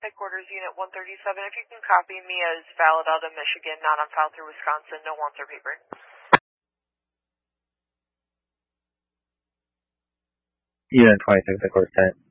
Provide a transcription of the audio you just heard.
Headquarters Unit 137, if you can copy me as valid out of Michigan, not on file through Wisconsin, no warrants or paper. Unit 26, Headquarters 10.